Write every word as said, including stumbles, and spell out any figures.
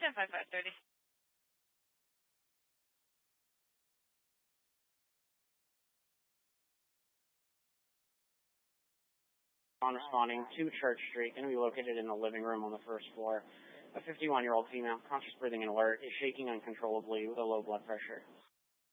ten five five thirty. On responding to Church Street, going to be located in the living room on the first floor. A fifty-one-year-old female, conscious breathing and alert, is shaking uncontrollably with a low blood pressure.